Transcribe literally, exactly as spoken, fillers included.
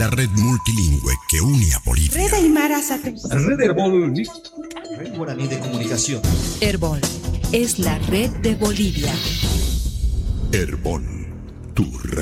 la red multilingüe que une a Bolivia. Red Aymara Sate. Red Herbol. Red Guaraní de Comunicación. Herbol es la red de Bolivia. Herbol, tu red.